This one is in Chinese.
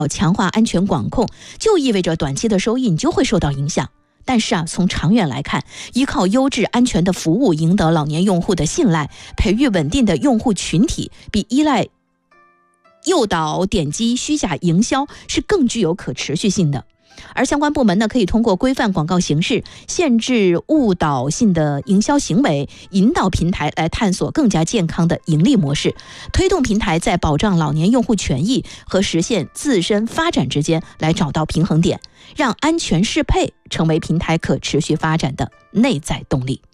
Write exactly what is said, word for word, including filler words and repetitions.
强化安全管控，就意味着短期的收益你就会受到影响。但是啊，从长远来看，依靠优质安全的服务赢得老年用户的信赖，培育稳定的用户群体，比依赖诱导点击虚假营销是更具有可持续性的。而相关部门呢，可以通过规范广告形式，限制误导性的营销行为，引导平台来探索更加健康的盈利模式，推动平台在保障老年用户权益和实现自身发展之间来找到平衡点，让安全适配成为平台可持续发展的内在动力。